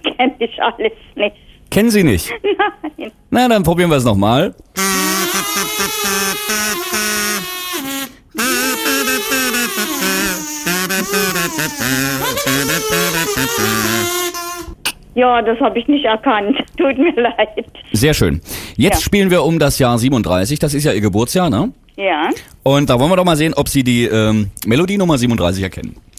kenne ich alles nicht. Kennen Sie nicht? Nein. Na, dann probieren wir es nochmal. Ja, das habe ich nicht erkannt. Tut mir leid. Sehr schön. Jetzt Ja. spielen wir um das Jahr 37. Das ist ja Ihr Geburtsjahr, ne? Ja. Und da wollen wir doch mal sehen, ob Sie die Melodie Nummer 37 erkennen.